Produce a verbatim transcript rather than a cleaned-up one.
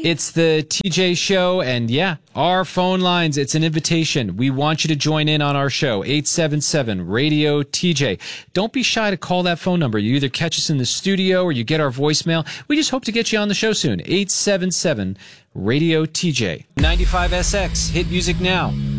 It's the T J Show, and yeah, our phone lines, it's an invitation. We want you to join in on our show, eight seven seven radio T J. Don't be shy to call that phone number. You either catch us in the studio or you get our voicemail. We just hope to get you on the show soon, eight seven seven radio T J. ninety-five S X, hit music now.